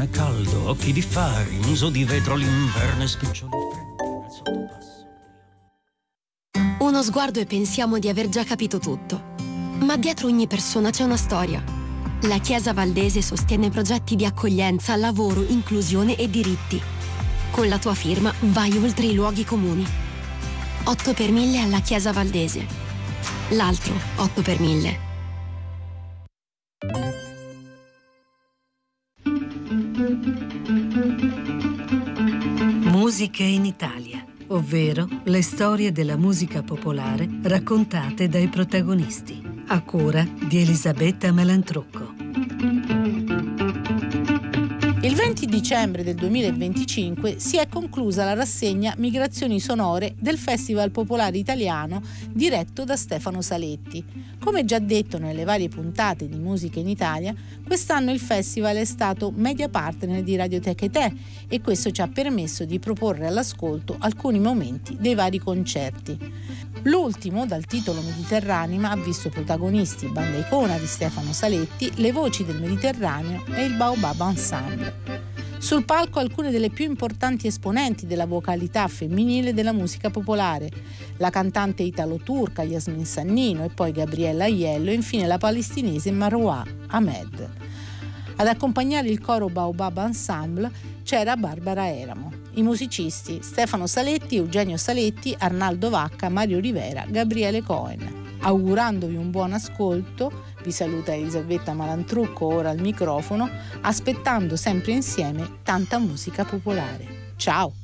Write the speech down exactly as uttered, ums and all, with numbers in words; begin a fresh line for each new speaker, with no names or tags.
è caldo, occhi di fari, muso di vetro, l'inverno e spiccioli freddi nel sottopasso.
Uno sguardo e pensiamo di aver già capito tutto. Ma dietro ogni persona c'è una storia. La Chiesa Valdese sostiene progetti di accoglienza, lavoro, inclusione e diritti. Con la tua firma vai oltre i luoghi comuni. otto per mille alla Chiesa Valdese. L'altro otto per mille.
Musiche in Italia, ovvero le storie della musica popolare raccontate dai protagonisti, a cura di Elisabetta Melantrucco.
Il venti dicembre del duemilaventicinque si è conclusa la rassegna Migrazioni Sonore del Festival Popolare Italiano diretto da Stefano Saletti. Come già detto nelle varie puntate di Musica in Italia, quest'anno il festival è stato media partner di Radioteca Te e questo ci ha permesso di proporre all'ascolto alcuni momenti dei vari concerti. L'ultimo, dal titolo Mediterranea, ha visto protagonisti banda icona di Stefano Saletti, le voci del Mediterraneo e il Baobab Ensemble. Sul palco alcune delle più importanti esponenti della vocalità femminile della musica popolare, la cantante italo-turca Yasmin Sannino e poi Gabriella Aiello e infine la palestinese Marwa Ahmed. Ad accompagnare il coro Baobab Ensemble c'era Barbara Eramo. I musicisti Stefano Saletti, Eugenio Saletti, Arnaldo Vacca, Mario Rivera, Gabriele Cohen. Augurandovi un buon ascolto, vi saluta Elisabetta Malantrucco ora al microfono, aspettando sempre insieme tanta musica popolare. Ciao!